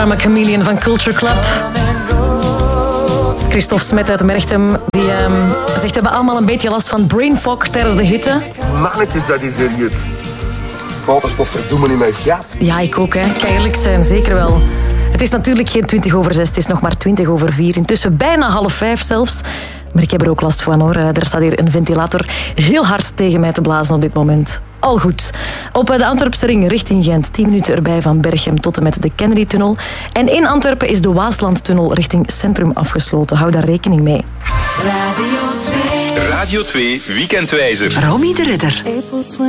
Arme Chameleon van Culture Club. Christophe Smet uit Merchtem die zegt... We hebben allemaal een beetje last van brain fog tijdens de hitte. Mannetjes, dat is serieus. Waterstof verdoemen in mijn gat. Ja, ik ook, hè. Ik kan eerlijk zijn, zeker wel. Het is natuurlijk geen 6:20, het is nog maar 4:20. Intussen bijna 4:30 zelfs. Maar ik heb er ook last van, hoor. Er staat hier een ventilator heel hard tegen mij te blazen op dit moment. Al goed. Op de Antwerpse ring richting Gent. 10 minuten erbij van Berchem tot en met de Kennedy-tunnel. En in Antwerpen is de Waaslandtunnel richting Centrum afgesloten. Hou daar rekening mee. Radio 2 Weekendwijzer. Romy de Ridder.